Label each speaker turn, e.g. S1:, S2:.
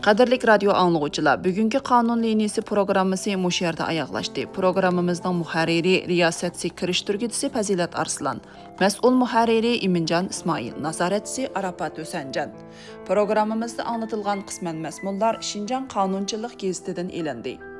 S1: Qadirlik radio anlıqçılar, bugünkü qanun liniyasi programmasi mush yerda oyoqlashdi. Programmamizning muharriri, riyosatchi kirishtirguvchisi Fazilat Arslan, mas'ul muharriri Iminjon Ismoil, nazoratchisi Arafat O'sanjan. Programmamizda anlatilgan qisman mazmunlar Shinjon qonunchilik gazetidan elindi.